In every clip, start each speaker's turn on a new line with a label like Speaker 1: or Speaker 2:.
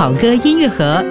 Speaker 1: 好歌音乐盒。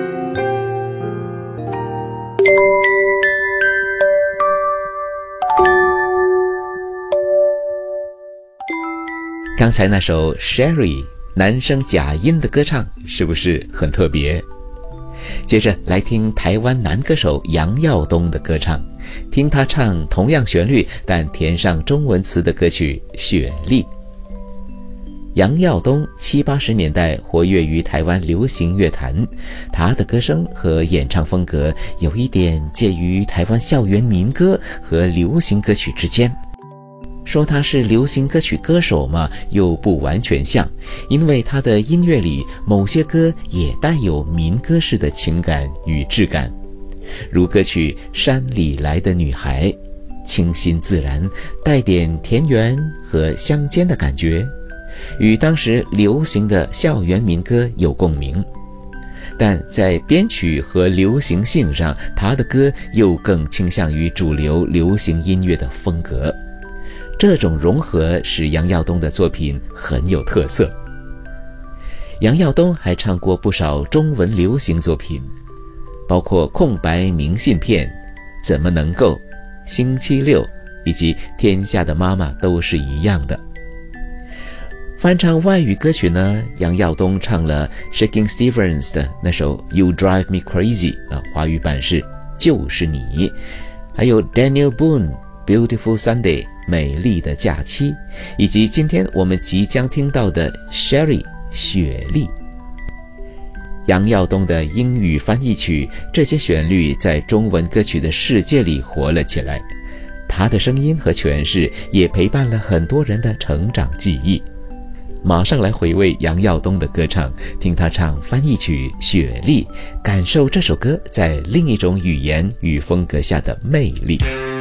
Speaker 2: 刚才那首 Sherry 男声假音的歌唱是不是很特别？接着来听台湾男歌手杨耀东的歌唱，听他唱同样旋律但填上中文词的歌曲《雪莉》。杨耀东70、80年代活跃于台湾流行乐坛，他的歌声和演唱风格有一点介于台湾校园民歌和流行歌曲之间。说他是流行歌曲歌手嘛，又不完全像，因为他的音乐里某些歌也带有民歌式的情感与质感，如歌曲《山里来的女孩》，清新自然，带点田园和乡间的感觉，与当时流行的校园民歌有共鸣。但在编曲和流行性上，他的歌又更倾向于主流流行音乐的风格。这种融合使杨耀东的作品很有特色。杨耀东还唱过不少中文流行作品，包括空白明信片、怎么能够、星期六以及天下的妈妈都是一样的。翻唱外语歌曲呢，杨耀东唱了 Shaking Stevens 的那首 You Drive Me Crazy， 华语版是就是你，还有 Daniel Boone Beautiful Sunday 美丽的假期，以及今天我们即将听到的 Sherry 雪莉。杨耀东的英语翻译曲，这些旋律在中文歌曲的世界里活了起来，他的声音和诠释也陪伴了很多人的成长记忆。马上来回味杨耀东的歌唱，听他唱翻译曲《雪莉》，感受这首歌在另一种语言与风格下的魅力。